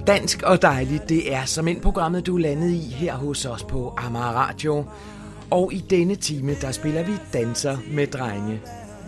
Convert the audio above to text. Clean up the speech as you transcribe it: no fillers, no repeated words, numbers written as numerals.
Dansk og dejligt, det er som ind programmet, du er landet i her hos os på Amager Radio. Og i denne time, der spiller vi Danser med drenge.